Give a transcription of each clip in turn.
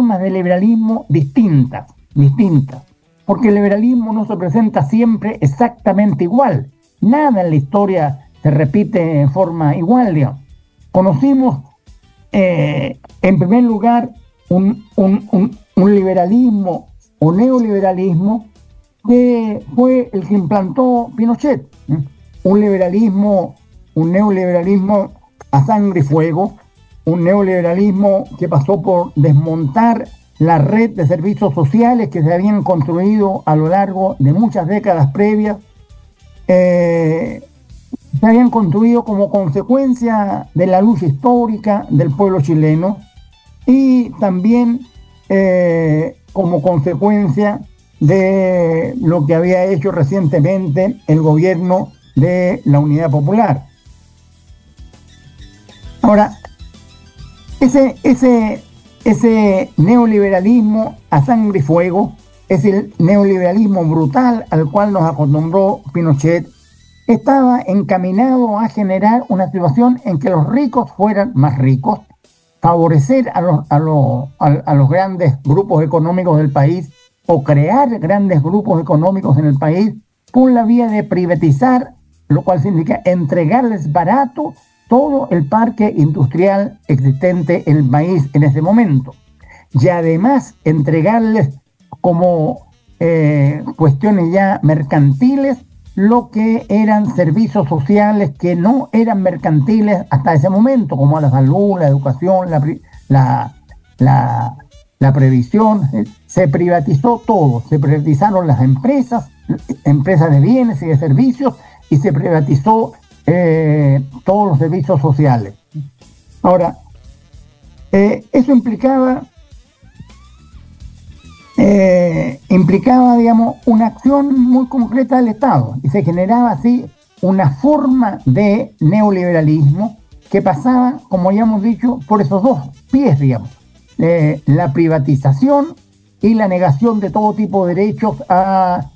formas de liberalismo distintas, porque el liberalismo no se presenta siempre exactamente igual. Nada en la historia se repite en forma igual, digamos. Conocimos, en primer lugar, un liberalismo o neoliberalismo que fue el que implantó Pinochet. Un neoliberalismo a sangre y fuego, un neoliberalismo que pasó por desmontar la red de servicios sociales que se habían construido a lo largo de muchas décadas previas, se habían construido como consecuencia de la lucha histórica del pueblo chileno y también como consecuencia de lo que había hecho recientemente el gobierno de la Unidad Popular. Ahora, ese neoliberalismo a sangre y fuego, ese neoliberalismo brutal al cual nos acostumbró Pinochet, estaba encaminado a generar una situación en que los ricos fueran más ricos, favorecer a los grandes grupos económicos del país o crear grandes grupos económicos en el país por la vía de privatizar, lo cual significa entregarles barato todo el parque industrial existente en el país en ese momento. Y además entregarles como cuestiones ya mercantiles lo que eran servicios sociales que no eran mercantiles hasta ese momento, como la salud, la educación, la previsión. Se privatizó todo, se privatizaron las empresas de bienes y de servicios, y se privatizó todos los servicios sociales. Ahora, eso implicaba, digamos, una acción muy concreta del Estado, y se generaba así una forma de neoliberalismo que pasaba, como ya hemos dicho, por esos dos pies, digamos, la privatización y la negación de todo tipo de derechos a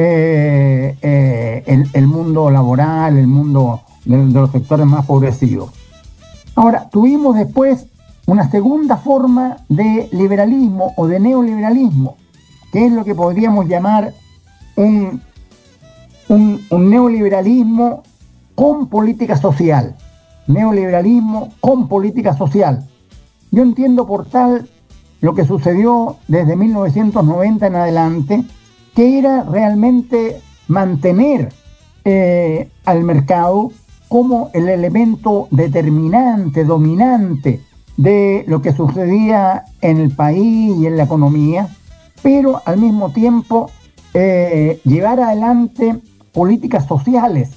el mundo laboral, el mundo de los sectores más favorecidos. Ahora, tuvimos después una segunda forma de liberalismo o de neoliberalismo, que es lo que podríamos llamar un neoliberalismo con política social. Neoliberalismo con política social. Yo entiendo por tal lo que sucedió desde 1990 en adelante, que era realmente mantener al mercado como el elemento determinante, dominante de lo que sucedía en el país y en la economía, pero al mismo tiempo llevar adelante políticas sociales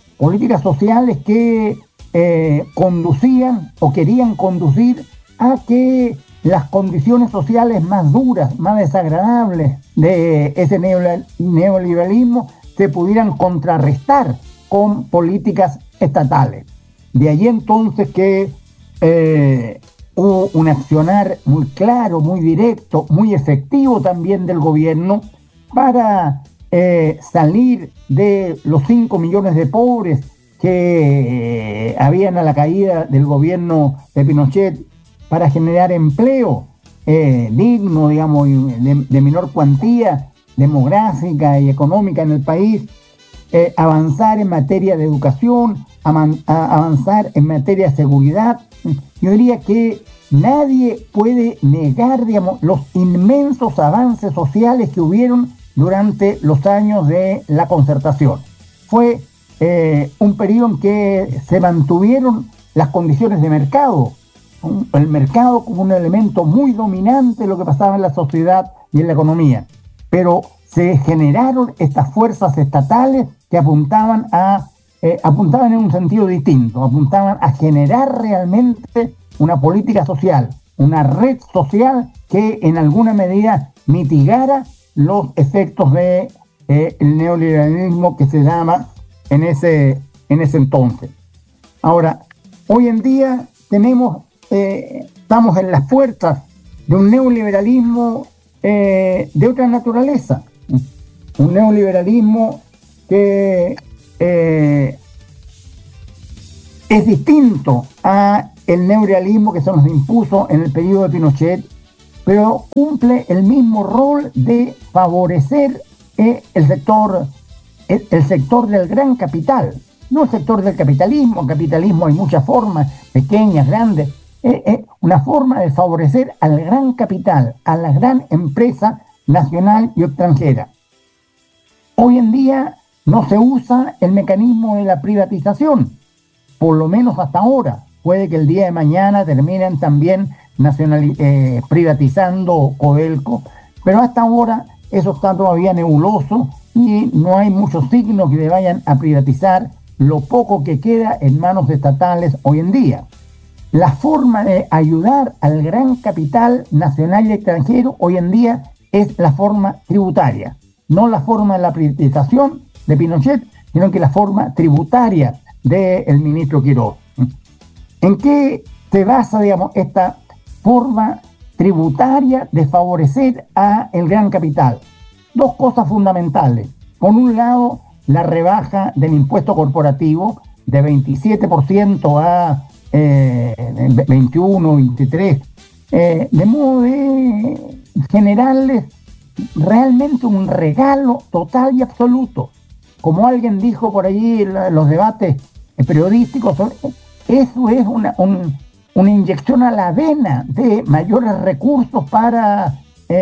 que conducían o querían conducir a que las condiciones sociales más duras, más desagradables de ese neoliberalismo se pudieran contrarrestar con políticas estatales. De allí entonces que hubo un accionar muy claro, muy directo, muy efectivo también del gobierno para salir de los 5 millones de pobres que habían a la caída del gobierno de Pinochet, para generar empleo digno, digamos, de menor cuantía demográfica y económica en el país, avanzar en materia de educación, avanzar en materia de seguridad. Yo diría que nadie puede negar, digamos, los inmensos avances sociales que hubieron durante los años de la Concertación. Fue un periodo en que se mantuvieron las condiciones de mercado, el mercado como un elemento muy dominante de lo que pasaba en la sociedad y en la economía, pero se generaron estas fuerzas estatales que apuntaban en un sentido distinto, apuntaban a generar realmente una política social, una red social que en alguna medida mitigara los efectos de el neoliberalismo que se daba en ese entonces. Ahora, hoy en día estamos en las puertas de un neoliberalismo de otra naturaleza, un neoliberalismo que es distinto a el neoliberalismo que se nos impuso en el periodo de Pinochet, pero cumple el mismo rol de favorecer el sector del gran capital, no el sector del capitalismo. El capitalismo hay muchas formas, pequeñas, grandes. Una forma de favorecer al gran capital, a la gran empresa nacional y extranjera. Hoy en día no se usa el mecanismo de la privatización, por lo menos hasta ahora. Puede que el día de mañana terminen también privatizando Codelco, pero hasta ahora eso está todavía nebuloso y no hay muchos signos que le vayan a privatizar lo poco que queda en manos estatales hoy en día. La forma de ayudar al gran capital nacional y extranjero hoy en día es la forma tributaria, no la forma de la privatización de Pinochet, sino que la forma tributaria del ministro Quirós. ¿En qué se basa, digamos, esta forma tributaria de favorecer a el gran capital? Dos cosas fundamentales. Por un lado, la rebaja del impuesto corporativo de 27% a 21, 23, de modo de generarles realmente un regalo total y absoluto. Como alguien dijo por allí en los debates periodísticos, eso es una inyección a la vena de mayores recursos para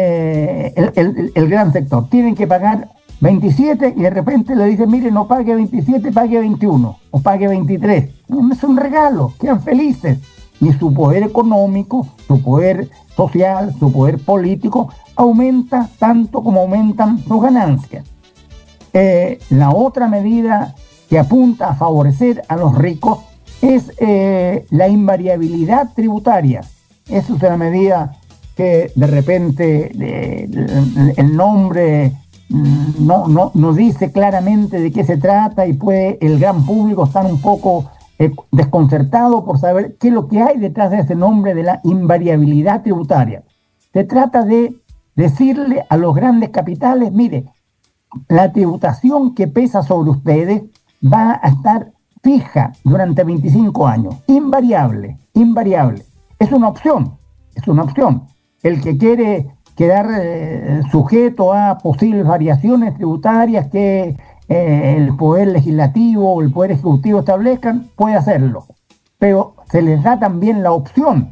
el gran sector. Tienen que pagar 27 y de repente le dicen, mire, no pague 27, pague 21 o pague 23. Es un regalo, quedan felices. Y su poder económico, su poder social, su poder político aumenta tanto como aumentan sus ganancias. La otra medida que apunta a favorecer a los ricos es la invariabilidad tributaria. Esa es una medida que de repente el nombre no dice claramente de qué se trata y puede el gran público estar un poco desconcertado por saber qué es lo que hay detrás de ese nombre de la invariabilidad tributaria. Se trata de decirle a los grandes capitales, mire, la tributación que pesa sobre ustedes va a estar fija durante 25 años, invariable. Es una opción. El que quiere quedar sujeto a posibles variaciones tributarias que el Poder Legislativo o el Poder Ejecutivo establezcan, puede hacerlo. Pero se les da también la opción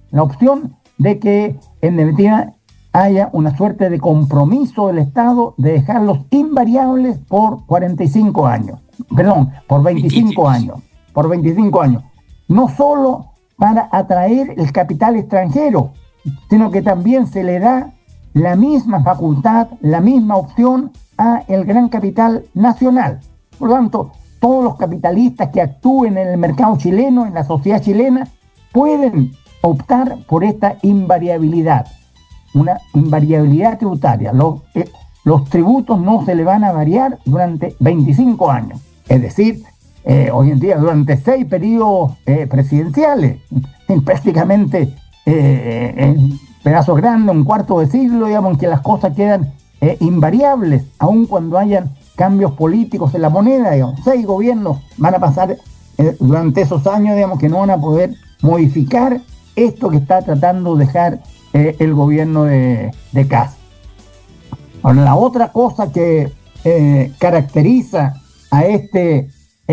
de que en definitiva haya una suerte de compromiso del Estado de dejarlos invariables por 45 años. Perdón, por 25 años. Por 25 años. No solo para atraer el capital extranjero, sino que también se le da la misma facultad, la misma opción a el gran capital nacional. Por lo tanto, todos los capitalistas que actúen en el mercado chileno, en la sociedad chilena, pueden optar por esta invariabilidad, una invariabilidad tributaria. Los tributos no se le van a variar durante 25 años. Es decir, hoy en día durante 6 periodos presidenciales, prácticamente en pedazos grandes, un cuarto de siglo, digamos, en que las cosas quedan invariables, aun cuando hayan cambios políticos en la moneda, digamos. 6 gobiernos van a pasar durante esos años, digamos, que no van a poder modificar esto que está tratando de dejar el gobierno de Kast. Ahora, la otra cosa que caracteriza a este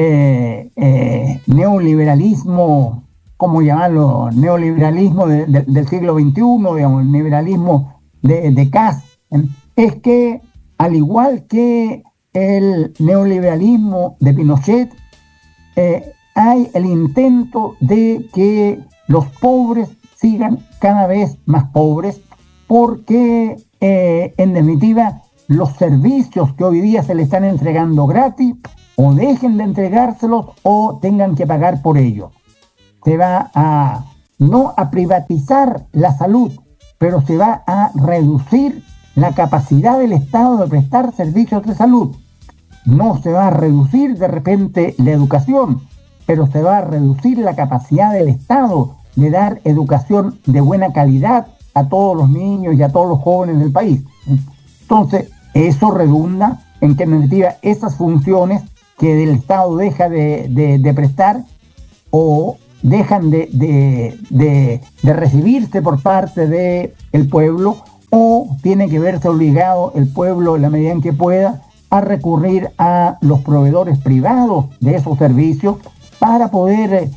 neoliberalismo, ¿cómo llamarlo? Neoliberalismo del siglo XXI, digamos, el liberalismo de Kast, es que, al igual que el neoliberalismo de Pinochet, hay el intento de que los pobres sigan cada vez más pobres, porque en definitiva los servicios que hoy día se le están entregando gratis, o dejen de entregárselos o tengan que pagar por ello. Se va no a privatizar la salud, pero se va a reducir la capacidad del Estado de prestar servicios de salud. No se va a reducir de repente la educación, pero se va a reducir la capacidad del Estado de dar educación de buena calidad a todos los niños y a todos los jóvenes del país. Entonces, eso redunda en que en definitiva esas funciones que el Estado deja de prestar o dejan de recibirse por parte del pueblo, o tiene que verse obligado el pueblo, en la medida en que pueda, a recurrir a los proveedores privados de esos servicios para poder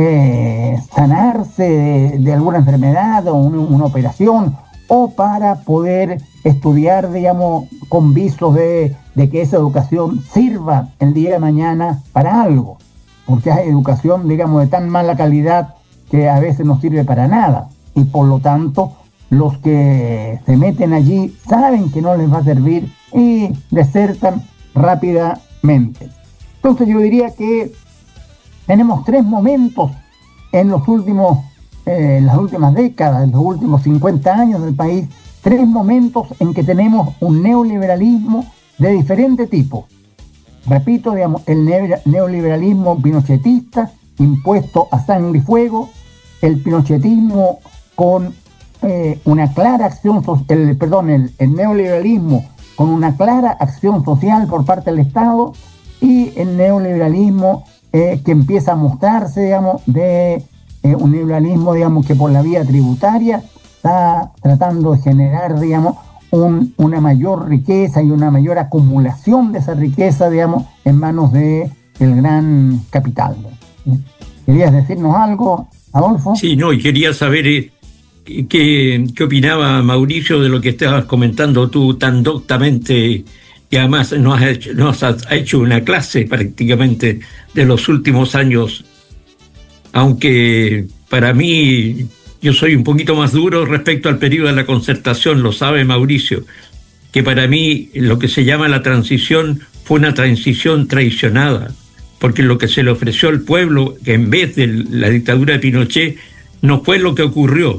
sanarse de alguna enfermedad o una operación, o para poder estudiar, digamos, con visos de que esa educación sirva el día de mañana para algo, porque hay educación, digamos, de tan mala calidad que a veces no sirve para nada, y por lo tanto los que se meten allí saben que no les va a servir y desertan rápidamente. Entonces yo diría que tenemos tres momentos en las últimas décadas, en los últimos 50 años del país, tres momentos en que tenemos un neoliberalismo de diferente tipo. Repito, digamos, el neoliberalismo pinochetista, impuesto a sangre y fuego, el pinochetismo con una clara acción, el neoliberalismo con una clara acción social por parte del Estado, y el neoliberalismo que empieza a mostrarse, digamos, de un neoliberalismo, digamos, que por la vía tributaria está tratando de generar, digamos, una mayor riqueza y una mayor acumulación de esa riqueza, digamos, en manos del gran capital. ¿Querías decirnos algo, Adolfo? Sí, no, y quería saber qué opinaba Mauricio de lo que estabas comentando tú tan doctamente, y además nos has hecho una clase prácticamente de los últimos años, aunque para mí yo soy un poquito más duro respecto al periodo de la Concertación, lo sabe Mauricio, que para mí lo que se llama la transición fue una transición traicionada, porque lo que se le ofreció al pueblo, que en vez de la dictadura de Pinochet, no fue lo que ocurrió.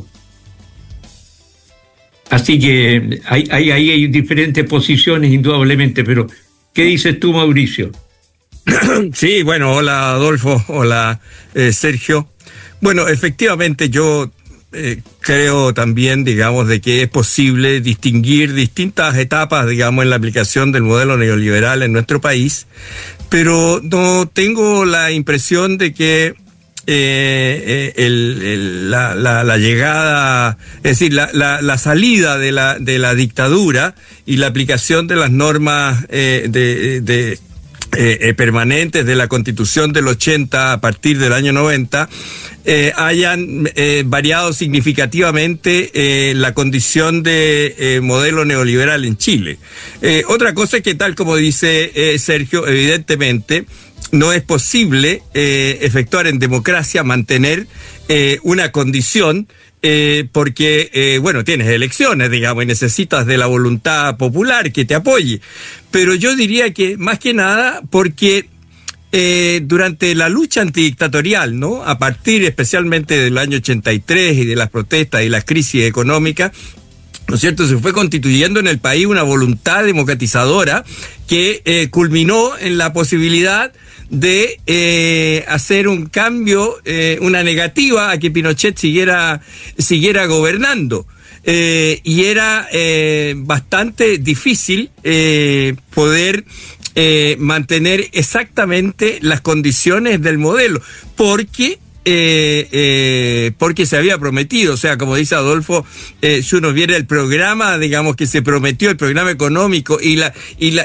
Así que hay diferentes posiciones indudablemente, pero ¿qué dices tú, Mauricio? Sí, bueno, hola Adolfo, hola Sergio. Bueno, efectivamente yo creo también, digamos, de que es posible distinguir distintas etapas, digamos, en la aplicación del modelo neoliberal en nuestro país, pero no tengo la impresión de que la llegada, es decir, la salida de la dictadura y la aplicación de las normas permanentes de la Constitución del 80 a partir del año 90 hayan variado significativamente la condición de modelo neoliberal en Chile. Otra cosa es que, tal como dice Sergio, evidentemente no es posible efectuar en democracia, mantener una condición porque, bueno, tienes elecciones, digamos, y necesitas de la voluntad popular que te apoye. Pero yo diría que, más que nada, porque durante la lucha antidictatorial, ¿no?, a partir especialmente del año 83 y de las protestas y las crisis económicas, ¿no es cierto?, se fue constituyendo en el país una voluntad democratizadora que culminó en la posibilidad de hacer un cambio, una negativa a que Pinochet siguiera gobernando. Y era bastante difícil poder mantener exactamente las condiciones del modelo, porque se había prometido, o sea, como dice Adolfo, si uno viera el programa, digamos, que se prometió, el programa económico y las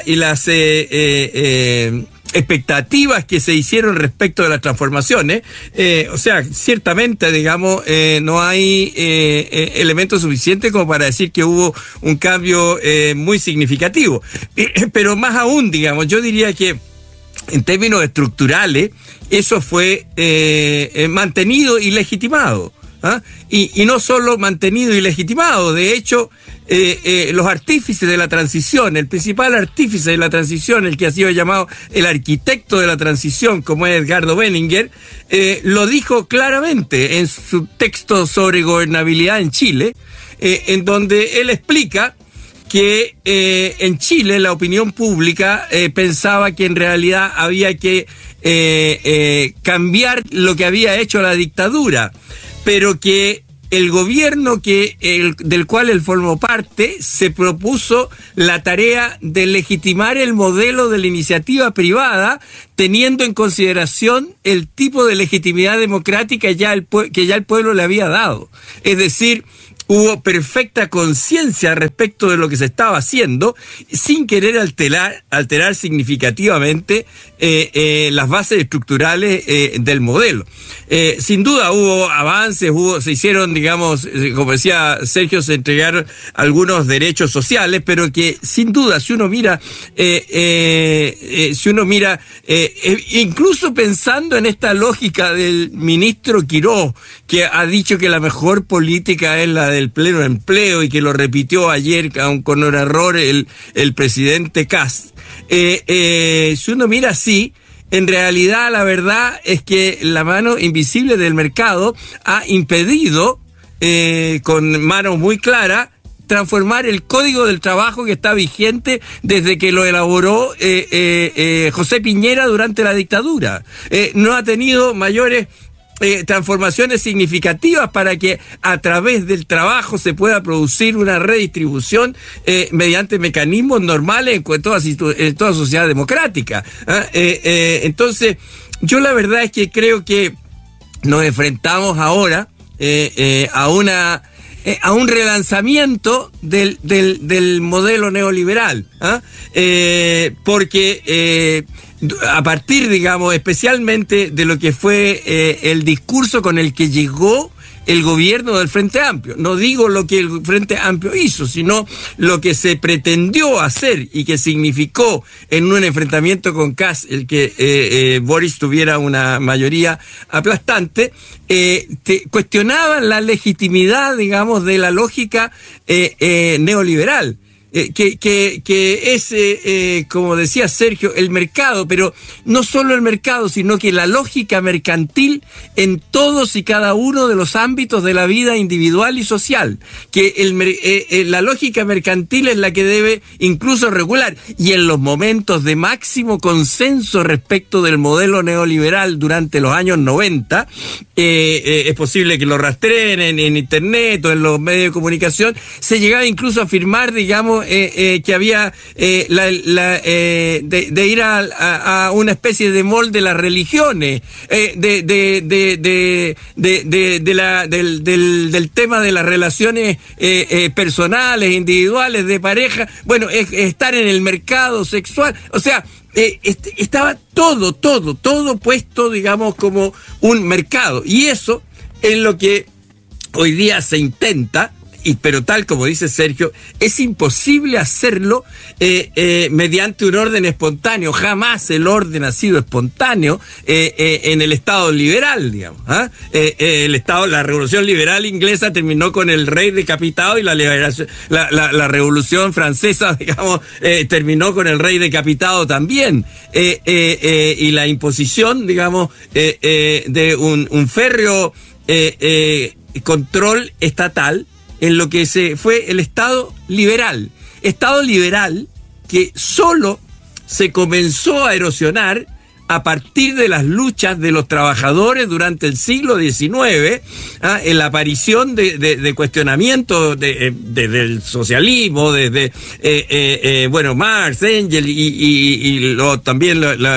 expectativas que se hicieron respecto de las transformaciones, o sea, ciertamente, digamos, no hay elementos suficientes como para decir que hubo un cambio muy significativo. Pero más aún, digamos, yo diría que en términos estructurales, eso fue mantenido y legitimado. ¿Ah? Y no solo mantenido y legitimado, de hecho, los artífices de la transición, el principal artífice de la transición, el que ha sido llamado el arquitecto de la transición, como es Edgardo Benninger, lo dijo claramente en su texto sobre gobernabilidad en Chile, en donde él explica que en Chile la opinión pública pensaba que en realidad había que cambiar lo que había hecho la dictadura, pero que el gobierno del cual él formó parte se propuso la tarea de legitimar el modelo de la iniciativa privada, teniendo en consideración el tipo de legitimidad democrática que ya el pueblo le había dado. Es decir, hubo perfecta conciencia respecto de lo que se estaba haciendo, sin querer alterar significativamente las bases estructurales del modelo. Sin duda hubo avances, se hicieron, digamos, como decía Sergio, se entregaron algunos derechos sociales, pero que sin duda, si uno mira, incluso pensando en esta lógica del ministro Quirós, que ha dicho que la mejor política es la del pleno empleo y que lo repitió ayer con un error el presidente Kast. Si uno mira así, en realidad la verdad es que la mano invisible del mercado ha impedido, con manos muy claras, transformar el Código del Trabajo que está vigente desde que lo elaboró José Piñera durante la dictadura. No ha tenido mayores transformaciones significativas para que a través del trabajo se pueda producir una redistribución mediante mecanismos normales en toda sociedad democrática. Entonces, yo la verdad es que creo que nos enfrentamos ahora a un relanzamiento del modelo neoliberal, porque a partir, digamos, especialmente de lo que fue el discurso con el que llegó el gobierno del Frente Amplio. No digo lo que el Frente Amplio hizo, sino lo que se pretendió hacer y que significó en un enfrentamiento con Kast el que Boris tuviera una mayoría aplastante. Cuestionaban la legitimidad, digamos, de la lógica neoliberal. Que es, como decía Sergio, el mercado, pero no solo el mercado, sino que la lógica mercantil en todos y cada uno de los ámbitos de la vida individual y social, que la lógica mercantil es la que debe incluso regular, y en los momentos de máximo consenso respecto del modelo neoliberal durante los años 90, es posible que lo rastreen en internet o en los medios de comunicación, se llegaba incluso a afirmar, digamos, que había de ir a una especie de molde de las religiones, del tema de las relaciones personales, individuales, de pareja. Bueno, es estar en el mercado sexual. O sea, estaba todo puesto, digamos, como un mercado. Y eso es lo que hoy día se intenta. Pero tal como dice Sergio, es imposible hacerlo mediante un orden espontáneo. Jamás el orden ha sido espontáneo en el Estado liberal, digamos. La Revolución Liberal inglesa terminó con el rey decapitado, y la Revolución Francesa, digamos, terminó con el rey decapitado también. Y la imposición, digamos, de un férreo control estatal en lo que fue el Estado liberal que solo se comenzó a erosionar a partir de las luchas de los trabajadores durante el siglo XIX, en la aparición de cuestionamiento del socialismo, desde Marx, Engels y también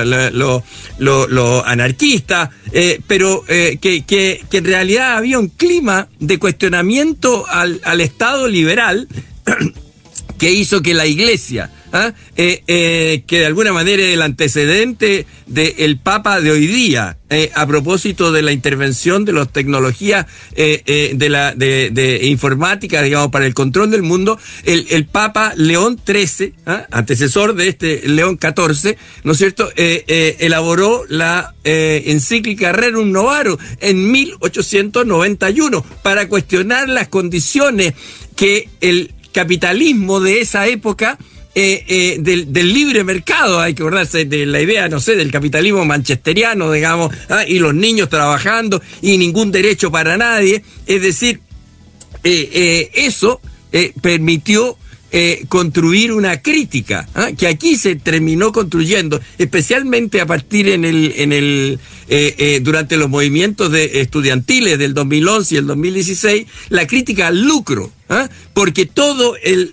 lo anarquista, pero que en realidad había un clima de cuestionamiento al Estado liberal que hizo que la Iglesia, que de alguna manera es el antecedente del Papa de hoy día, a propósito de la intervención de las tecnologías de informática, digamos, para el control del mundo, el Papa León XIII, antecesor de este León XIV, ¿no es cierto?, elaboró la encíclica Rerum Novarum en 1891 para cuestionar las condiciones que el capitalismo de esa época, del libre mercado, hay que acordarse de la idea, no sé, del capitalismo manchesteriano, digamos, y los niños trabajando y ningún derecho para nadie. Es decir, eso permitió construir una crítica, que aquí se terminó construyendo, especialmente a partir durante los movimientos estudiantiles del 2011 y el 2016, la crítica al lucro, porque todo el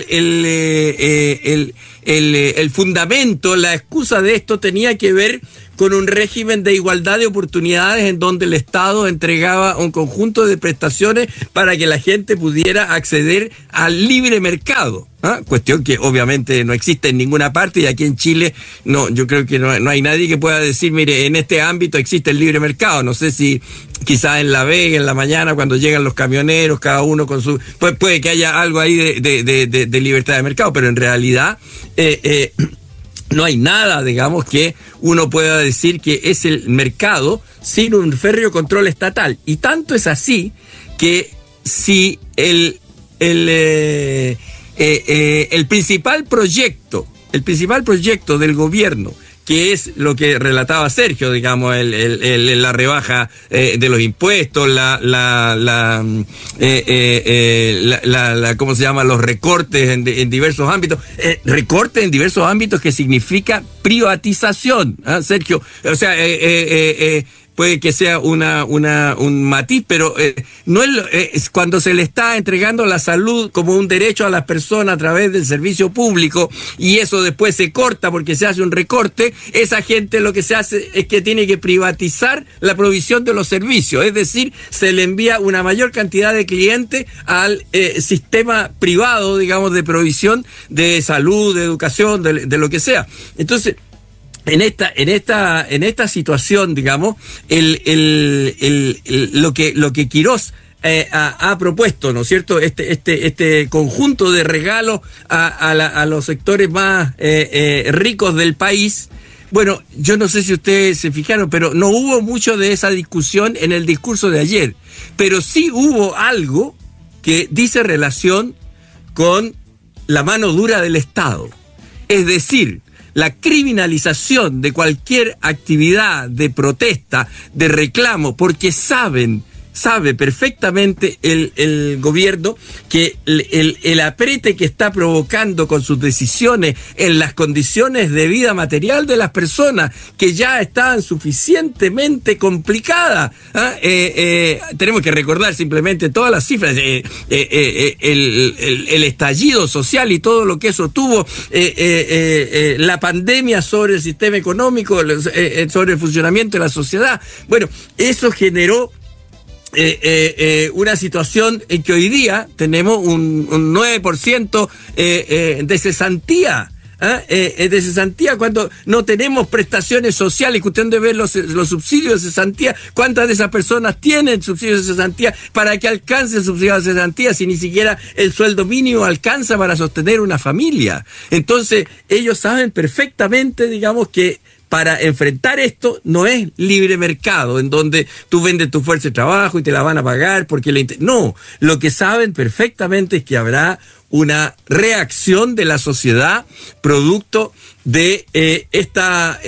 fundamento, la excusa de esto tenía que ver con un régimen de igualdad de oportunidades en donde el Estado entregaba un conjunto de prestaciones para que la gente pudiera acceder al libre mercado. Cuestión que obviamente no existe en ninguna parte, y aquí en Chile yo creo que no hay nadie que pueda decir, mire, en este ámbito existe el libre mercado. No sé si quizás en La Vega, en la mañana, cuando llegan los camioneros, cada uno con su... puede que haya algo ahí de libertad de mercado, pero en realidad... no hay nada, digamos, que uno pueda decir que es el mercado sin un férreo control estatal. Y tanto es así que si el principal proyecto del gobierno, que es lo que relataba Sergio, digamos, la rebaja de los impuestos, ¿cómo se llama? Los recortes en diversos ámbitos. Recortes en diversos ámbitos que significa privatización, Sergio. O sea, puede que sea un matiz, pero no es cuando se le está entregando la salud como un derecho a las personas a través del servicio público, y eso después se corta porque se hace un recorte. Esa gente lo que se hace es que tiene que privatizar la provisión de los servicios, es decir, se le envía una mayor cantidad de clientes al sistema privado, digamos, de provisión de salud, de educación, de lo que sea. Entonces, en esta situación, digamos, lo que Quirós ha propuesto, ¿no es cierto? Este conjunto de regalos a los sectores más ricos del país. Bueno, yo no sé si ustedes se fijaron, pero no hubo mucho de esa discusión en el discurso de ayer. Pero sí hubo algo que dice relación con la mano dura del Estado. Es decir, la criminalización de cualquier actividad de protesta, de reclamo, porque sabe perfectamente el gobierno que el aprete que está provocando con sus decisiones en las condiciones de vida material de las personas, que ya estaban suficientemente complicadas. Tenemos que recordar simplemente todas las cifras, el estallido social y todo lo que eso tuvo, la pandemia sobre el sistema económico, sobre el funcionamiento de la sociedad. Bueno, eso generó una situación en que hoy día tenemos un 9% de cesantía. De cesantía, cuando no tenemos prestaciones sociales, que usted debe ver los subsidios de cesantía. ¿Cuántas de esas personas tienen subsidios de cesantía? ¿Para que alcance el subsidio de cesantía si ni siquiera el sueldo mínimo alcanza para sostener una familia? Entonces, ellos saben perfectamente, digamos, que para enfrentar esto no es libre mercado, en donde tú vendes tu fuerza de trabajo y te la van a pagar porque no, lo que saben perfectamente es que habrá una reacción de la sociedad producto de esta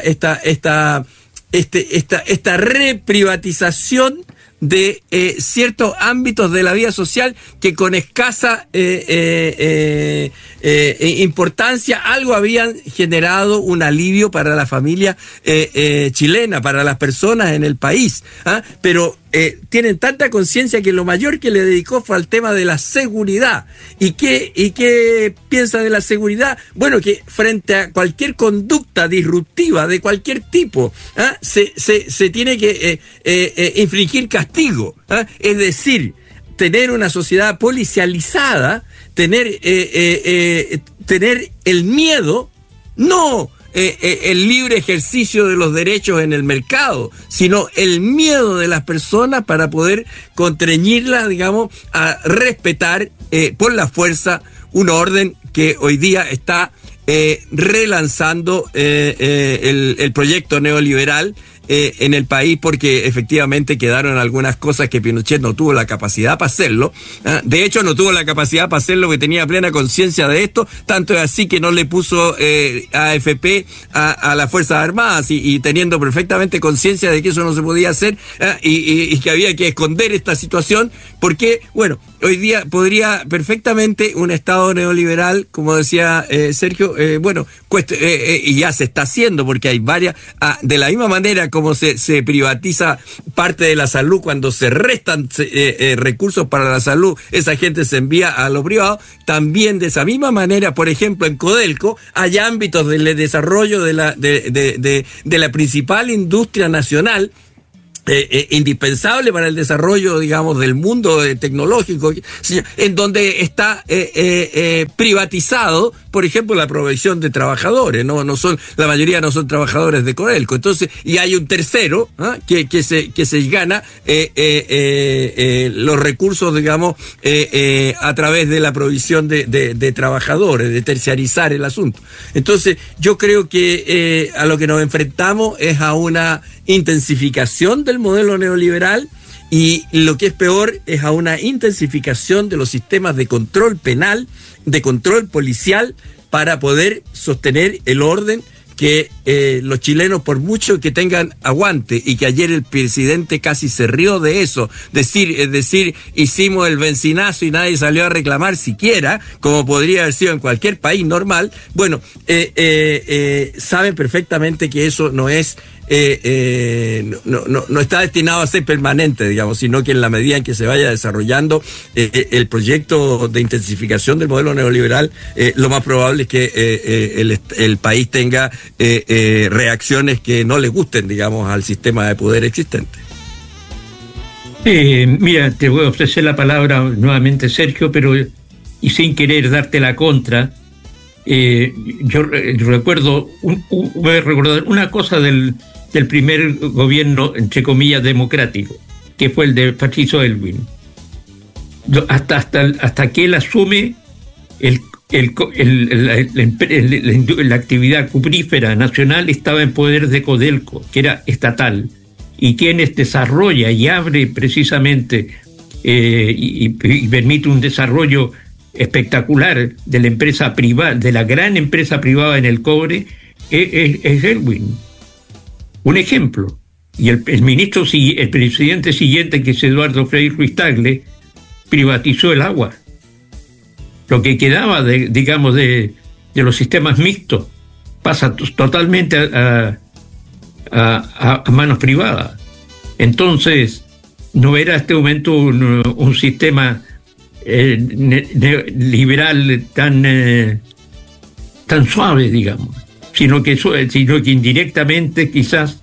reprivatización de ciertos ámbitos de la vida social que con escasa importancia algo habían generado un alivio para la familia chilena, para las personas en el país. Pero tienen tanta conciencia que lo mayor que le dedicó fue al tema de la seguridad. ¿Y qué piensa de la seguridad? Bueno, que frente a cualquier conducta disruptiva de cualquier tipo, se tiene que infligir castigo. Es decir, tener una sociedad policializada, tener el miedo, no el libre ejercicio de los derechos en el mercado, sino el miedo de las personas para poder constreñirlas, digamos, a respetar por la fuerza un orden que hoy día está relanzando el proyecto neoliberal en el país, porque efectivamente quedaron algunas cosas que Pinochet no tuvo la capacidad para hacerlo. De hecho, no tuvo la capacidad para hacerlo, que tenía plena conciencia de esto, tanto es así que no le puso AFP a las Fuerzas Armadas, y teniendo perfectamente conciencia de que eso no se podía hacer, y que había que esconder esta situación, porque, bueno, hoy día podría perfectamente un Estado neoliberal, como decía Sergio, y ya se está haciendo, porque hay varias, de la misma manera como se privatiza parte de la salud, cuando se restan recursos para la salud, esa gente se envía a lo privado. También de esa misma manera, por ejemplo, en Codelco hay ámbitos del desarrollo de la principal industria nacional, indispensable para el desarrollo, digamos, del mundo tecnológico, en donde está privatizado, por ejemplo, la provisión de trabajadores. La mayoría no son trabajadores de Codelco. Entonces, y hay un tercero que se gana los recursos, digamos, a través de la provisión de trabajadores, de terciarizar el asunto. Entonces, yo creo que a lo que nos enfrentamos es a una intensificación del modelo neoliberal, y lo que es peor es a una intensificación de los sistemas de control penal, de control policial, para poder sostener el orden que los chilenos, por mucho que tengan aguante, y que ayer el presidente casi se rió de eso, decir hicimos el bencinazo y nadie salió a reclamar siquiera, como podría haber sido en cualquier país normal. Bueno, saben perfectamente que eso no es no está destinado a ser permanente, digamos, sino que en la medida en que se vaya desarrollando el proyecto de intensificación del modelo neoliberal, lo más probable es que el país tenga reacciones que no le gusten, digamos, al sistema de poder existente. Mira, te voy a ofrecer la palabra nuevamente, Sergio, pero y sin querer darte la contra, yo recuerdo voy a recordar una cosa del primer gobierno, entre comillas, democrático, que fue el de Patricio Aylwin. Hasta que él asume la actividad cuprífera nacional, estaba en poder de Codelco, que era estatal, y quienes desarrolla y abre precisamente y permite un desarrollo espectacular de la empresa privada, de la gran empresa privada en el cobre, es Aylwin. Un ejemplo. Y el presidente siguiente, que es Eduardo Frei Ruiz-Tagle, privatizó el agua. Lo que quedaba de los sistemas mixtos pasa totalmente a manos privadas. Entonces, no era este momento un sistema liberal tan suave, digamos, sino que indirectamente quizás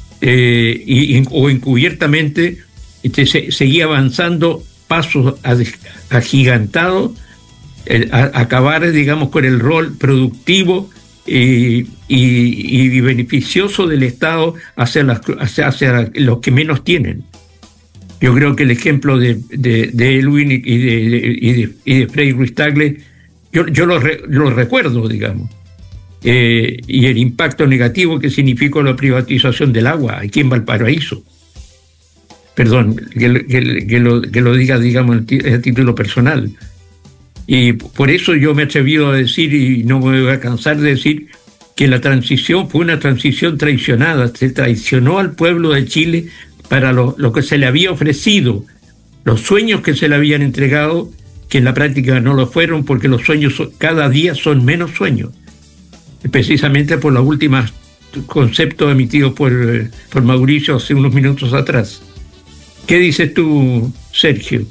o encubiertamente seguía avanzando pasos agigantados a acabar, digamos, con el rol productivo y beneficioso del Estado hacia los que menos tienen. Yo creo que el ejemplo de Aylwin y de Frei Ruiz-Tagle, yo lo recuerdo, digamos. Y el impacto negativo que significó la privatización del agua aquí en Valparaíso. Perdón, que lo diga, digamos, a título personal. Y por eso yo me he atrevido a decir, y no me voy a cansar de decir, que la transición fue una transición traicionada. Se traicionó al pueblo de Chile para lo que se le había ofrecido, los sueños que se le habían entregado, que en la práctica no lo fueron, porque los sueños cada día son menos sueños. Precisamente por los últimos conceptos emitidos por Mauricio hace unos minutos atrás. ¿Qué dices tú, Sergio?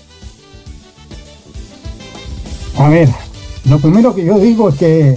A ver, lo primero que yo digo es que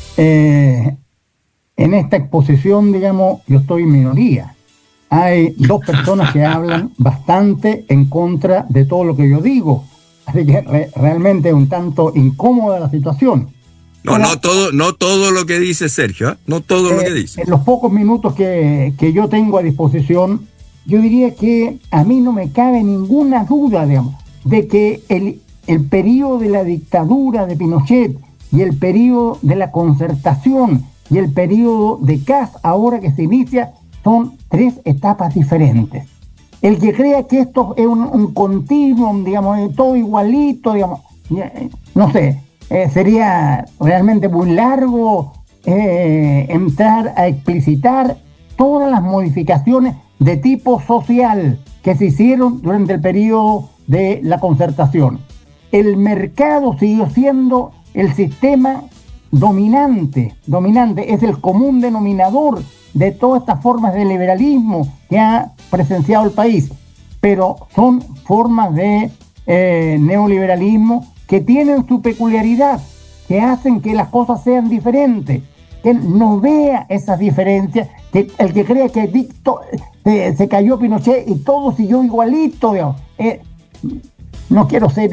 en esta exposición, digamos, yo estoy en minoría. Hay dos personas que hablan bastante en contra de todo lo que yo digo. Así que realmente es un tanto incómoda la situación. No todo lo que dice Sergio, ¿eh? No todo lo que dice. En los pocos minutos que yo tengo a disposición, yo diría que a mí no me cabe ninguna duda, digamos, de que el periodo de la dictadura de Pinochet y el periodo de la concertación y el periodo de Kast, ahora que se inicia, son tres etapas diferentes. El que crea que esto es un continuum, digamos, todo igualito, digamos, no sé, sería realmente muy largo entrar a explicitar todas las modificaciones de tipo social que se hicieron durante el periodo de la concertación. El mercado siguió siendo el sistema dominante, es el común denominador de todas estas formas de liberalismo que ha presenciado el país, pero son formas de neoliberalismo que tienen su peculiaridad, que hacen que las cosas sean diferentes, que no vea esas diferencias, que el que crea que se cayó Pinochet y todo siguió igualito, digamos, no quiero ser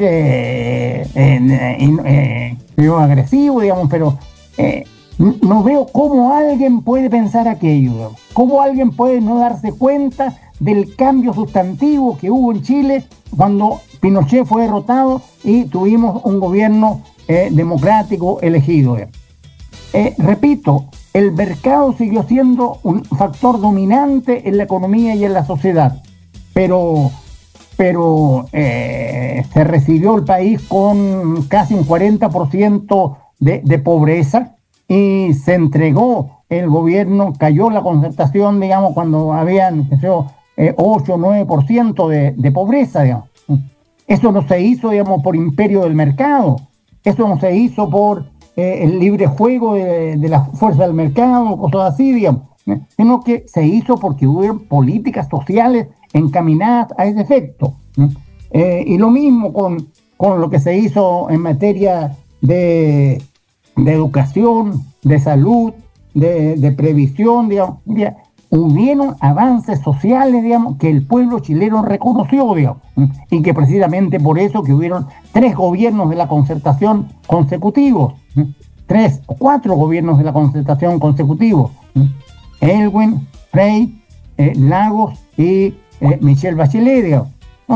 agresivo, digamos, pero no veo cómo alguien puede pensar aquello, digamos. Cómo alguien puede no darse cuenta del cambio sustantivo que hubo en Chile cuando Pinochet fue derrotado y tuvimos un gobierno democrático elegido. Repito, el mercado siguió siendo un factor dominante en la economía y en la sociedad, pero se recibió el país con casi un 40% de pobreza y se entregó el gobierno, cayó la concertación, digamos, cuando habían 8 o 9% de pobreza, digamos. Eso no se hizo, digamos, por imperio del mercado, eso no se hizo por el libre juego de las fuerzas del mercado, cosas así, digamos, sino que se hizo porque hubo políticas sociales encaminadas a ese efecto. Y lo mismo con lo que se hizo en materia de educación, de salud, de previsión, digamos. Hubieron avances sociales, digamos, que el pueblo chileno reconoció, digamos, y que precisamente por eso que hubieron 3 gobiernos de la concertación consecutivos, 3 o 4 gobiernos de la concertación consecutivos, Aylwin, Frey, Lagos y Michelle Bachelet, digamos.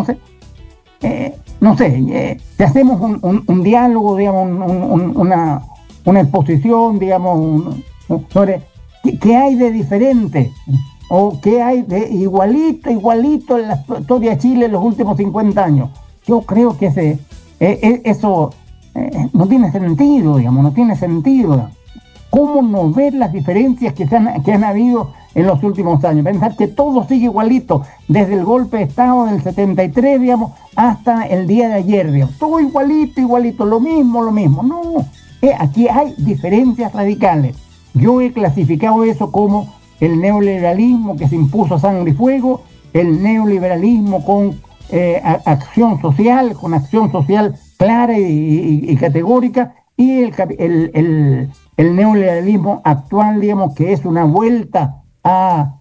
No sé, si hacemos un diálogo, digamos, una exposición, digamos, sobre qué hay de diferente o qué hay de igualito en la historia de Chile en los últimos 50 años. Yo creo que eso no tiene sentido, digamos, no tiene sentido. ¿Cómo no ver las diferencias que han habido en los últimos años? Pensar que todo sigue igualito, desde el golpe de Estado del 73, digamos, hasta el día de ayer, digamos. Todo igualito, lo mismo. No, aquí hay diferencias radicales. Yo he clasificado eso como el neoliberalismo que se impuso a sangre y fuego, el neoliberalismo con acción social clara y categórica, y el neoliberalismo actual, digamos, que es una vuelta a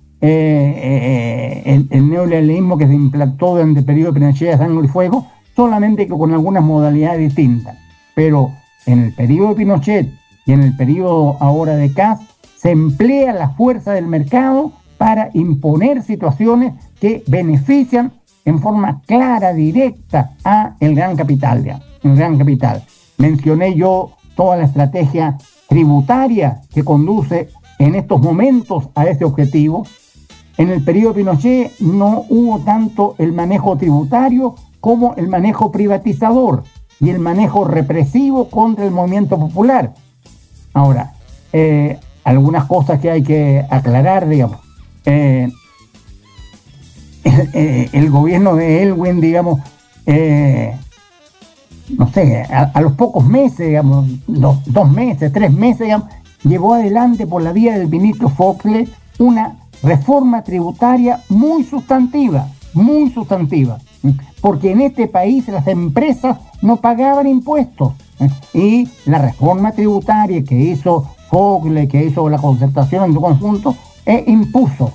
el neoliberalismo que se implantó durante el periodo de Pinochet a sangre y fuego, solamente que con algunas modalidades distintas. Pero en el periodo de Pinochet y en el periodo ahora de Kast se emplea la fuerza del mercado para imponer situaciones que benefician en forma clara, directa a el gran capital, Mencioné yo toda la estrategia tributaria que conduce en estos momentos a ese objetivo. En el periodo de Pinochet no hubo tanto el manejo tributario como el manejo privatizador y el manejo represivo contra el movimiento popular. Ahora, algunas cosas que hay que aclarar, digamos. El gobierno de Aylwin, digamos, no sé, a los pocos meses, digamos, 2 meses, 3 meses, digamos, llevó adelante por la vía del ministro Foxley una reforma tributaria muy sustantiva, porque en este país las empresas no pagaban impuestos, y la reforma tributaria que hizo Foxley, que hizo la concertación en su conjunto, impuso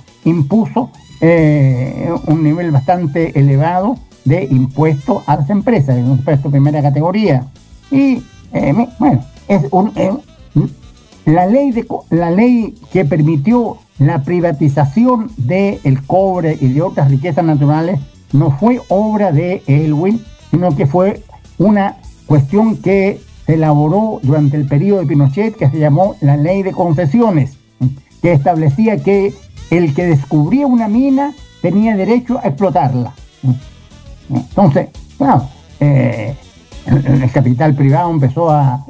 un nivel bastante elevado de impuestos a las empresas, un impuesto de primera categoría. Y bueno, es la ley que permitió la privatización del cobre y de otras riquezas naturales no fue obra de Aylwin, sino que fue una cuestión que se elaboró durante el periodo de Pinochet, que se llamó la Ley de Concesiones, que establecía que el que descubría una mina tenía derecho a explotarla. Entonces, claro, el capital privado empezó a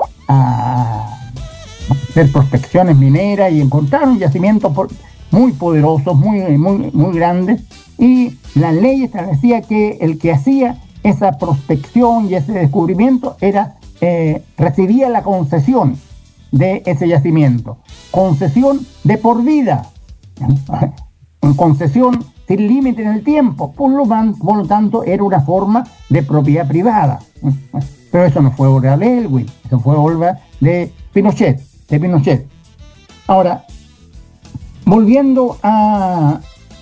hacer prospecciones mineras y encontraron yacimientos muy poderosos, muy grandes, y la ley establecía que el que hacía esa prospección y ese descubrimiento recibía la concesión de ese yacimiento, concesión de por vida, en concesión sin límite en el tiempo, por lo tanto era una forma de propiedad privada. Pero eso no fue obra de Elwin, eso fue obra de Pinochet. Ahora, volviendo a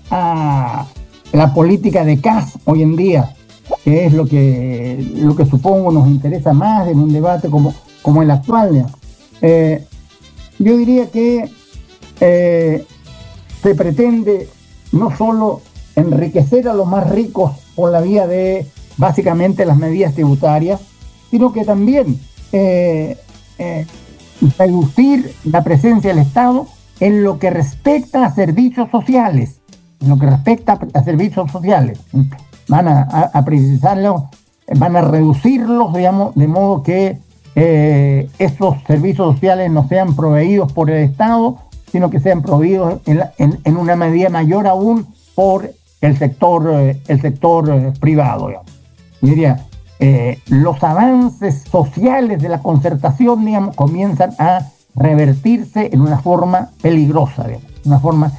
la política de Kast hoy en día, que es lo que supongo nos interesa más en un debate como el actual, yo diría que se pretende no solo enriquecer a los más ricos por la vía de básicamente las medidas tributarias, sino que también reducir la presencia del Estado en lo que respecta a servicios sociales. Van a precisarlos, van a reducirlos, digamos, de modo que esos servicios sociales no sean proveídos por el Estado, sino que sean proveídos en una medida mayor aún por el sector privado, digamos. Yo diría, los avances sociales de la concertación, digamos, comienzan a revertirse en una forma peligrosa, digamos,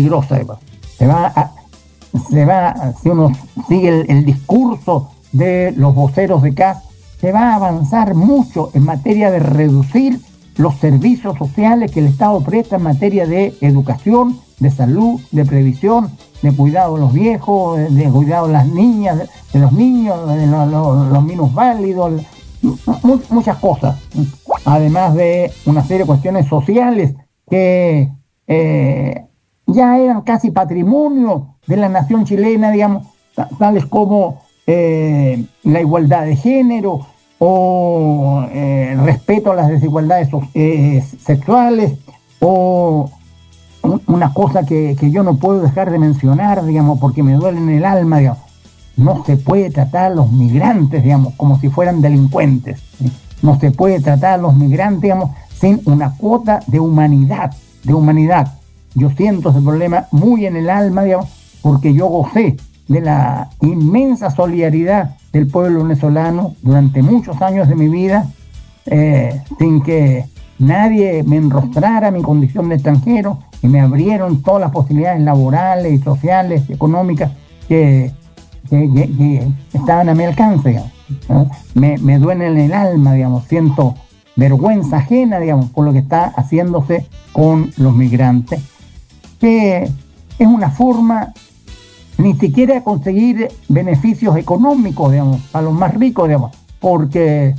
si uno sigue el discurso de los voceros de Kast, se va a avanzar mucho en materia de reducir los servicios sociales que el Estado presta en materia de educación, de salud, de previsión, de cuidado de los viejos, de cuidado de las niñas, de los niños, de los minusválidos, muchas cosas. Además de una serie de cuestiones sociales que ya eran casi patrimonio de la nación chilena, digamos, tales como la igualdad de género o respeto a las desigualdades sexuales, o una cosa que yo no puedo dejar de mencionar, digamos, porque me duele en el alma, digamos, no se puede tratar a los migrantes, digamos, como si fueran delincuentes. No se puede tratar a los migrantes, digamos, sin una cuota de humanidad. Yo siento ese problema muy en el alma, digamos, porque yo gocé de la inmensa solidaridad del pueblo venezolano durante muchos años de mi vida, sin que nadie me enrostrara mi condición de extranjero, y me abrieron todas las posibilidades laborales y sociales, económicas que estaban a mi alcance, digamos, ¿no? Me duele en el alma, digamos, siento vergüenza ajena, digamos, por lo que está haciéndose con los migrantes, que es una forma ni siquiera de conseguir beneficios económicos, digamos, a los más ricos, digamos, porque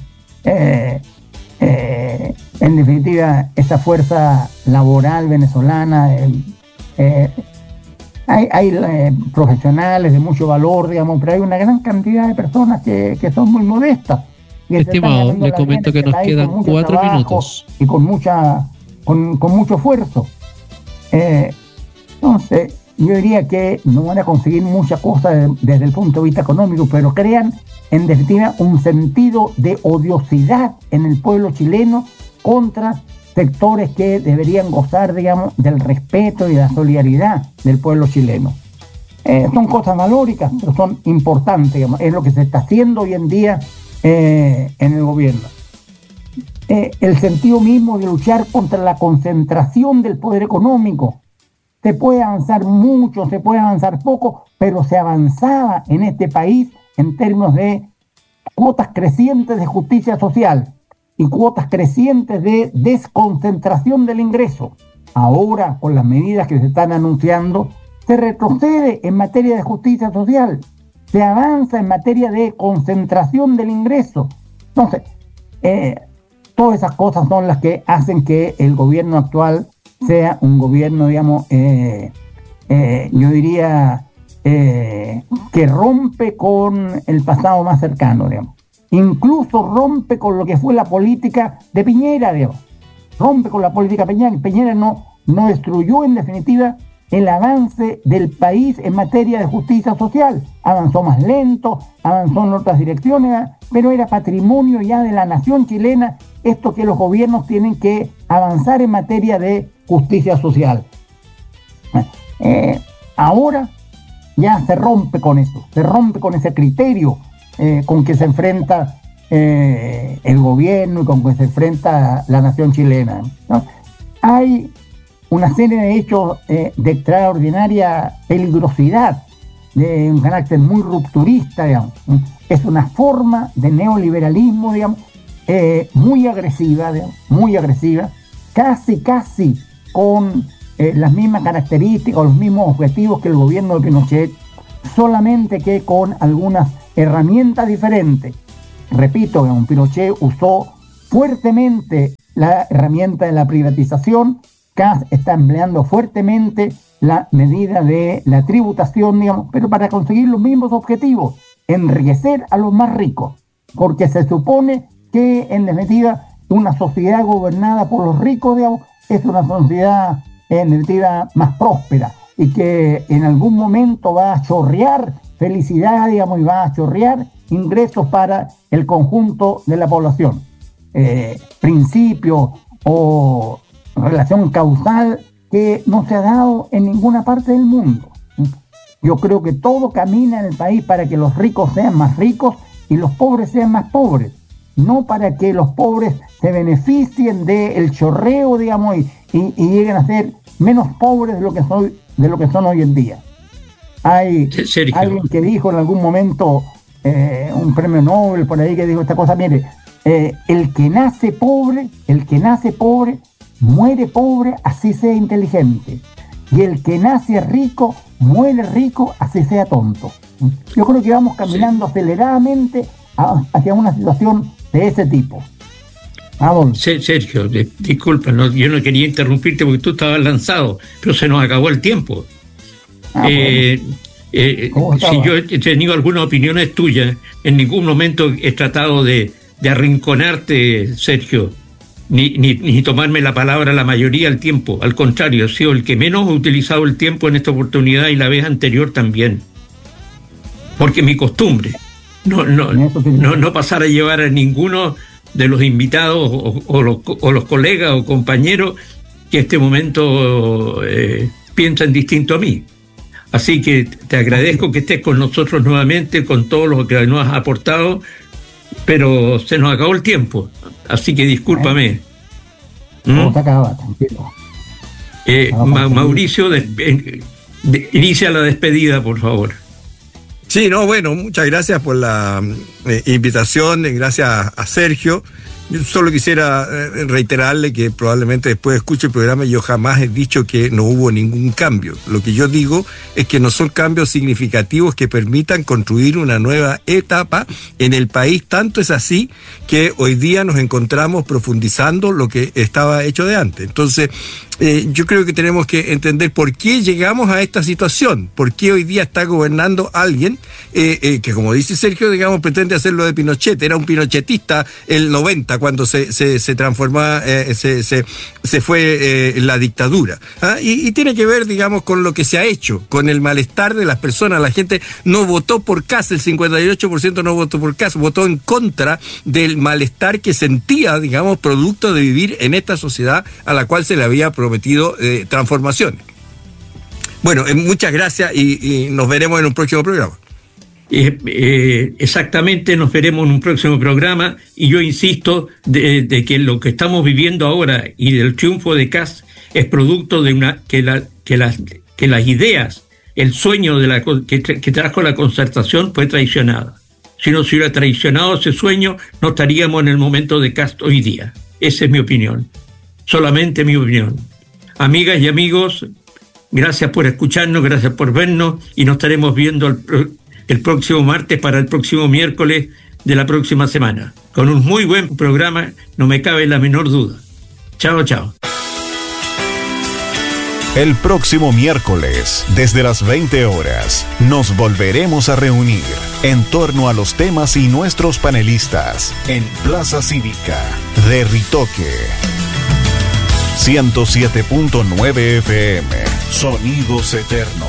en definitiva esa fuerza laboral venezolana, hay profesionales de mucho valor, digamos, pero hay una gran cantidad de personas que son muy modestas. Estimado, le comento que nos quedan 4 minutos. Y con mucho esfuerzo. Entonces, yo diría que no van a conseguir muchas cosas desde el punto de vista económico, pero crean, en definitiva, un sentido de odiosidad en el pueblo chileno contra sectores que deberían gozar, digamos, del respeto y de la solidaridad del pueblo chileno. Son cosas valóricas, pero son importantes, digamos, es lo que se está haciendo hoy en día en el gobierno. El sentido mismo de luchar contra la concentración del poder económico. Se puede avanzar mucho, se puede avanzar poco, pero se avanzaba en este país en términos de cuotas crecientes de justicia social y cuotas crecientes de desconcentración del ingreso. Ahora, con las medidas que se están anunciando, se retrocede en materia de justicia social, se avanza en materia de concentración del ingreso. Entonces, todas esas cosas son las que hacen que el gobierno actual sea un gobierno, digamos, yo diría que rompe con el pasado más cercano, digamos. Incluso rompe con lo que fue la política de Piñera, digamos. Rompe con la política de Piñera. Piñera no destruyó en definitiva el avance del país en materia de justicia social. Avanzó más lento, avanzó en otras direcciones, pero era patrimonio ya de la nación chilena esto que los gobiernos tienen que avanzar en materia de justicia social. Ahora ya se rompe con eso, se rompe con ese criterio con que se enfrenta el gobierno y con que se enfrenta la nación chilena, ¿no? Hay una serie de hechos de extraordinaria peligrosidad, de un carácter muy rupturista, digamos. Es una forma de neoliberalismo, digamos, muy agresiva, casi con las mismas características o los mismos objetivos que el gobierno de Pinochet, solamente que con algunas herramientas diferentes. Repito, Pinochet usó fuertemente la herramienta de la privatización. Kass está empleando fuertemente la medida de la tributación, digamos, pero para conseguir los mismos objetivos, enriquecer a los más ricos, porque se supone que en definitiva una sociedad gobernada por los ricos, digamos, es una sociedad en definitiva más próspera y que en algún momento va a chorrear felicidad, digamos, y va a chorrear ingresos para el conjunto de la población. Principio o relación causal que no se ha dado en ninguna parte del mundo. Yo creo que todo camina en el país para que los ricos sean más ricos y los pobres sean más pobres, no para que los pobres se beneficien del chorreo, digamos, y lleguen a ser menos pobres de lo que son hoy en día. Hay alguien que dijo en algún momento, un premio Nobel por ahí, que dijo esta cosa: mire, el que nace pobre muere pobre, así sea inteligente, y el que nace rico muere rico, así sea tonto. Yo creo que vamos caminando aceleradamente hacia una situación de ese tipo. Vamos. Sergio, disculpa, yo no quería interrumpirte porque tú estabas lanzado, pero se nos acabó el tiempo. Si yo he tenido algunas opiniones tuyas, en ningún momento he tratado de arrinconarte, Sergio, ni tomarme la palabra la mayoría del tiempo. Al contrario, he sido el que menos ha utilizado el tiempo en esta oportunidad y la vez anterior también. Porque mi costumbre, no pasar a llevar a ninguno de los invitados o los colegas o compañeros que en este momento piensan distinto a mí. Así que te agradezco que estés con nosotros nuevamente, con todo lo que nos has aportado, pero se nos acabó el tiempo, así que discúlpame. No se acaba, tranquilo. Mauricio, inicia la despedida, por favor. Sí, bueno, muchas gracias por la invitación, gracias a Sergio. Yo solo quisiera reiterarle que probablemente después escuche el programa, yo jamás he dicho que no hubo ningún cambio. Lo que yo digo es que no son cambios significativos que permitan construir una nueva etapa en el país. Tanto es así que hoy día nos encontramos profundizando lo que estaba hecho de antes. Entonces, yo creo que tenemos que entender por qué llegamos a esta situación, por qué hoy día está gobernando alguien que, como dice Sergio, digamos, pretende hacer lo de Pinochet. Era un pinochetista el 90 cuando se transformó, se fue la dictadura. Y tiene que ver, digamos, con lo que se ha hecho, con el malestar de las personas. La gente no votó por Kass, el 58% no votó por Kass, votó en contra del malestar que sentía, digamos, producto de vivir en esta sociedad a la cual se le había prometido transformaciones. Bueno, muchas gracias y nos veremos en un próximo programa. Exactamente, nos veremos en un próximo programa, y yo insisto de que lo que estamos viviendo ahora y del triunfo de Kass es producto de que las ideas, el sueño que trajo la concertación fue traicionada. Si no se hubiera traicionado ese sueño, no estaríamos en el momento de Kass hoy día. Esa es mi opinión, solamente mi opinión. Amigas y amigos, gracias por escucharnos, gracias por vernos, y nos estaremos viendo el próximo martes para el próximo miércoles de la próxima semana, con un muy buen programa, no me cabe la menor duda. Chao, chao. El próximo miércoles, desde las 20 horas, nos volveremos a reunir en torno a los temas y nuestros panelistas en Plaza Cívica de Ritoque. 107.9 FM. Sonidos eternos.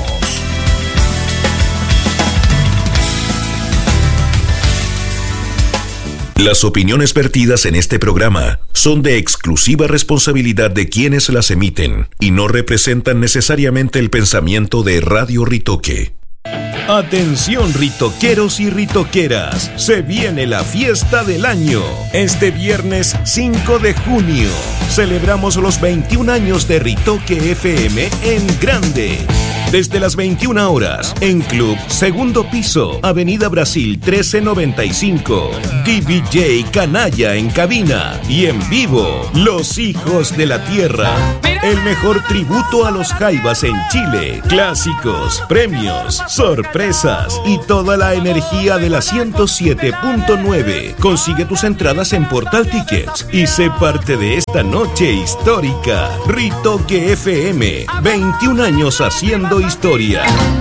Las opiniones vertidas en este programa son de exclusiva responsabilidad de quienes las emiten y no representan necesariamente el pensamiento de Radio Ritoque. Atención ritoqueros y ritoqueras, se viene la fiesta del año. Este viernes 5 de junio celebramos los 21 años de Ritoque FM en grande. Desde las 21 horas, en Club Segundo Piso, Avenida Brasil 1395. DJ Canalla en cabina y en vivo, Los Hijos de la Tierra. El mejor tributo a los Jaivas en Chile. Clásicos, premios, sorpresas y toda la energía de la 107.9. Consigue tus entradas en Portal Tickets y sé parte de esta noche histórica. Ritoque FM, 21 años haciendo historia.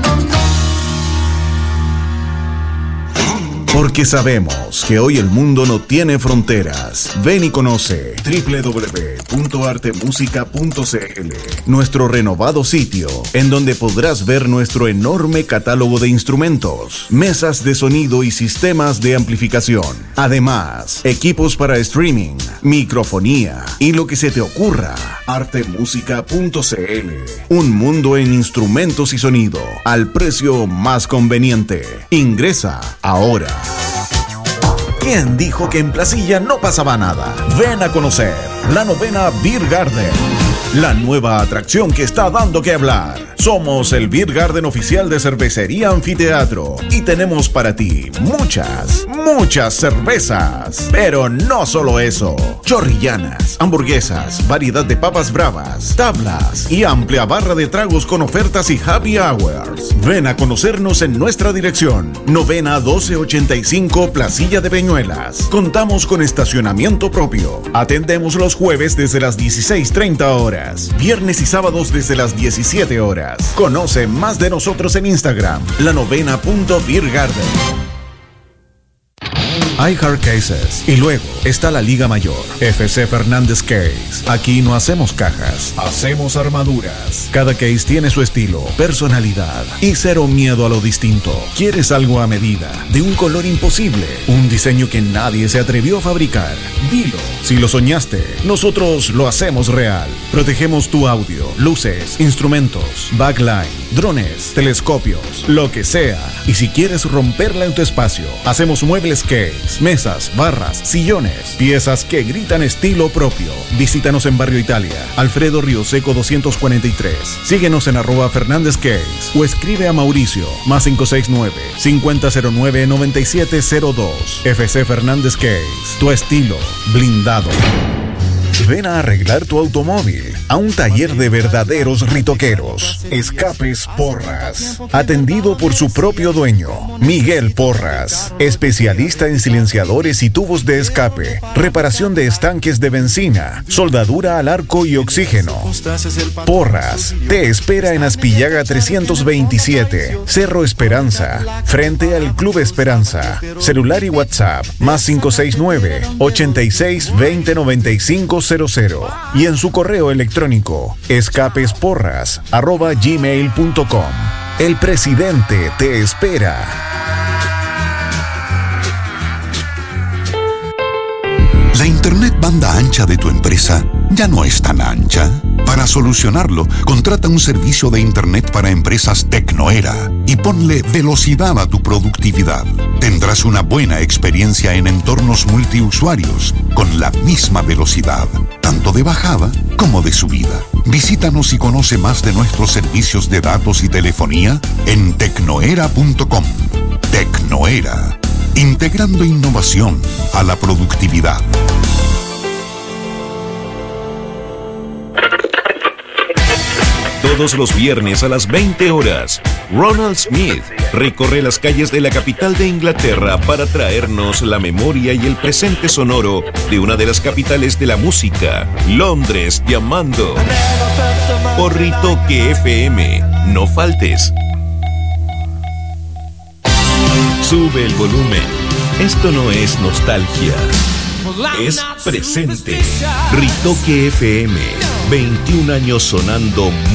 Porque sabemos que hoy el mundo no tiene fronteras. Ven y conoce www.artemusica.cl, nuestro renovado sitio, en donde podrás ver nuestro enorme catálogo de instrumentos, mesas de sonido y sistemas de amplificación. Además, equipos para streaming, microfonía y lo que se te ocurra. Artemusica.cl, un mundo en instrumentos y sonido al precio más conveniente. Ingresa ahora. ¿Quién dijo que en Placilla no pasaba nada? Ven a conocer la novena Beer Garden, la nueva atracción que está dando que hablar. Somos el Beer Garden oficial de Cervecería Anfiteatro y tenemos para ti muchas cervezas. Pero no solo eso, chorrillanas, hamburguesas, variedad de papas bravas, tablas y amplia barra de tragos con ofertas y happy hours. Ven a conocernos en nuestra dirección, novena 1285 Placilla de Peñuelas. Contamos con estacionamiento propio. Atendemos los jueves desde las 16:30 horas, viernes y sábados desde las 17 horas. Conoce más de nosotros en Instagram, lanovena.beergarden. iHeart Cases. Y luego está la Liga Mayor, FC Fernández Case. Aquí no hacemos cajas, hacemos armaduras. Cada case tiene su estilo, personalidad y cero miedo a lo distinto. ¿Quieres algo a medida, de un color imposible, un diseño que nadie se atrevió a fabricar? Dilo. Si lo soñaste, nosotros lo hacemos real. Protegemos tu audio, luces, instrumentos, backline, drones, telescopios, lo que sea. Y si quieres romperla en tu espacio, hacemos muebles case, mesas, barras, sillones, piezas que gritan estilo propio. Visítanos en Barrio Italia, Alfredo Río Seco 243. Síguenos en @Fernández Case o escribe a Mauricio +569-5009-9702. FC Fernández Case, tu estilo blindado. Ven a arreglar tu automóvil a un taller de verdaderos ritoqueros. Escapes Porras, atendido por su propio dueño, Miguel Porras, especialista en silenciadores y tubos de escape, reparación de estanques de benzina, soldadura al arco y oxígeno. Porras te espera en Aspillaga 327, Cerro Esperanza, frente al Club Esperanza. Celular y WhatsApp +569-8620-9500 y en su correo electrónico escapesporras@gmail.com. El presidente te espera. La internet banda ancha de tu empresa ya no es tan ancha. Para solucionarlo, contrata un servicio de internet para empresas Tecnoera y ponle velocidad a tu productividad. Tendrás una buena experiencia en entornos multiusuarios con la misma velocidad, tanto de bajada como de subida. Visítanos y conoce más de nuestros servicios de datos y telefonía en tecnoera.com. Tecnoera, integrando innovación a la productividad. Todos los viernes a las 20 horas, Ronald Smith recorre las calles de la capital de Inglaterra para traernos la memoria y el presente sonoro de una de las capitales de la música, Londres llamando. Por Ritoque FM, no faltes. Sube el volumen. Esto no es nostalgia, es presente. Ritoque FM, 21 años sonando